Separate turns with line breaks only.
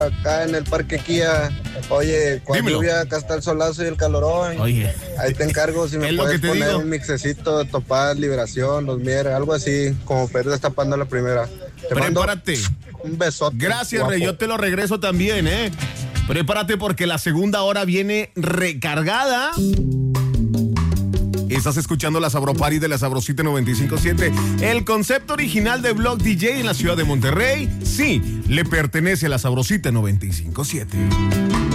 acá en el Parque Kia. Oye, cuando
Dímelo.
lluvia, acá está el solazo y el calorón.
Oye.
Ahí te encargo si me
Es lo
puedes
que te
poner
digo.
un mixecito de Topaz, Liberación, Los Mier, algo así, como para ir destapando la primera. Te mando
Prepárate.
un besote.
Gracias,
guapo.
Rey. Yo te lo regreso también, ¿eh? Prepárate porque la segunda hora viene recargada. Estás escuchando la Sabropari de la Sabrosita 95.7. El concepto original de Blog DJ en la ciudad de Monterrey, sí, le pertenece a la Sabrosita 95.7.